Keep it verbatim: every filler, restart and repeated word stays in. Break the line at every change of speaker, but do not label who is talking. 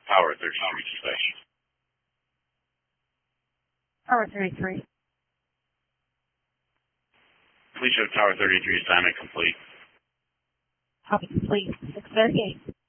Tower thirty-three to station.
Tower thirty-three.
Completion of Tower thirty-three assignment complete.
Copy complete. six thirty-eight.